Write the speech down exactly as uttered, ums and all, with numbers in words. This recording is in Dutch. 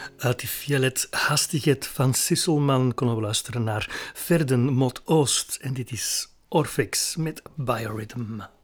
Uit die Violet Hastigheid van Sisselman konden we luisteren naar Verden Mot Oost. En dit is Orphex met Biorhythm.